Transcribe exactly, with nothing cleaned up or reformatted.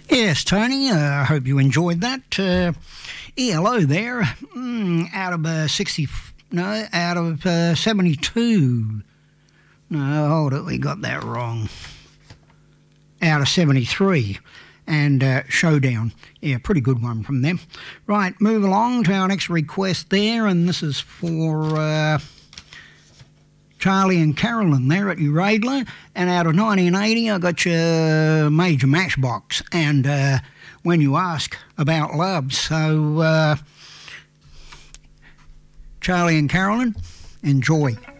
Yes, Tony, uh, I hope you enjoyed that. Uh, yeah, hello there. Mm, out of uh, sixty, no, out of uh, seventy-two. No, hold it, we got that wrong. Out of seventy-three. And uh, Showdown. Yeah, pretty good one from them. Right, move along to our next request there, and this is for uh, Charlie and Carolyn there at Uradler. And out of nineteen eighty, I got your Major Matchbox. And uh, When You Ask About Love. So, uh, Charlie and Carolyn, enjoy.